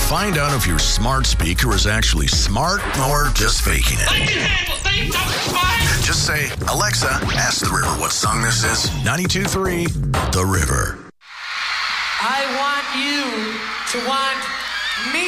Find out if your smart speaker is actually smart or just faking it. I can handle things. I'm Just say, Alexa, ask the river what song this is. 92.3 The River. I want you to want me.